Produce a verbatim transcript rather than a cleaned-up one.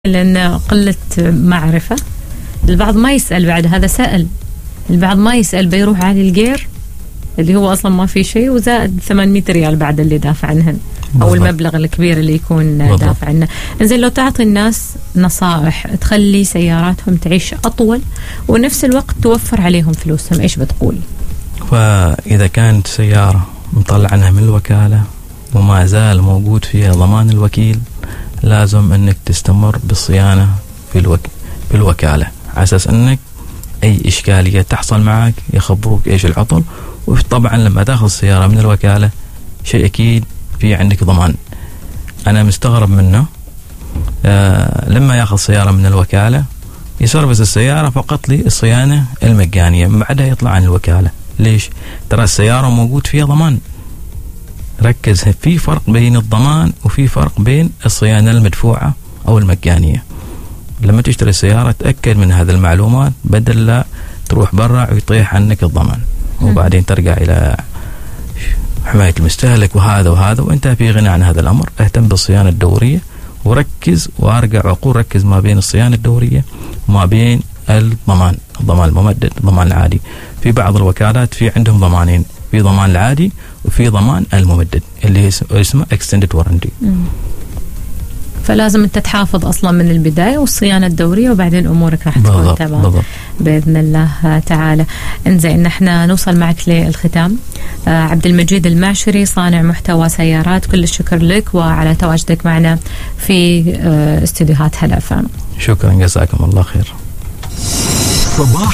لأن قلة معرفة. البعض ما يسأل بعد هذا سأل، البعض ما يسأل بيروح على الجير اللي هو أصلا ما في شيء وزائد ثمانمية ريال بعد اللي دافع عنهن أو المبلغ الكبير اللي يكون دافع عنه. إنزين لو تعطي الناس نصائح تخلي سياراتهم تعيش أطول ونفس الوقت توفر عليهم فلوسهم، إيش بتقول؟ فإذا كانت سيارة مطلع عنها من الوكالة وما زال موجود فيها ضمان الوكيل، لازم انك تستمر بالصيانة في الوك... في الوكالة على اساس انك اي اشكالية تحصل معك يخبروك ايش العطل. وطبعا لما تاخذ السيارة من الوكالة شيء اكيد في عندك ضمان. انا مستغرب منه آه لما ياخذ سيارة من الوكالة يسرفس السيارة فقط لي الصيانة المجانية، بعدها يطلع عن الوكالة. ليش؟ ترى السيارة موجود فيها ضمان. ركز، في فرق بين الضمان وفي فرق بين الصيانة المدفوعة أو المجانية. لما تشتري السيارة تأكد من هذه المعلومات بدل لا تروح برا ويطيح عنك الضمان وبعدين ترجع إلى حماية المستهلك وهذا وهذا وانت في غنى عن هذا الأمر. اهتم بالصيانة الدورية وركز، وارجع عقول ركز ما بين الصيانة الدورية وما بين الضمان، الضمان الممدد الضمان العادي. في بعض الوكالات في عندهم ضمانين، في ضمان العادي وفي ضمان الممدد اللي اسمه extended warranty. فلازم انت تحافظ اصلا من البدايه والصيانه الدوريه وبعدين امورك راح تكون تمام باذن الله تعالى. انزين احنا نوصل معك للختام. آه عبد المجيد المعشري صانع محتوى سيارات، كل الشكر لك وعلى تواجدك معنا في آه استديوهات هلا فام. شكرا، جزاكم الله خير.